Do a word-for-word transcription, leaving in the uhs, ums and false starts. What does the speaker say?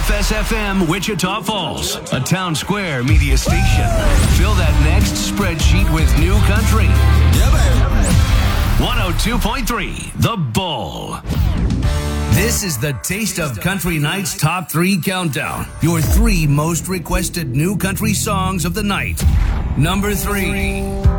F S F M Wichita Falls, a town square media station. Fill that next spreadsheet with new country. Yeah, baby. one oh two point three, The Bull. This is the Taste of Country Night's Top three Countdown. Your three most requested new country songs of the night. Number three.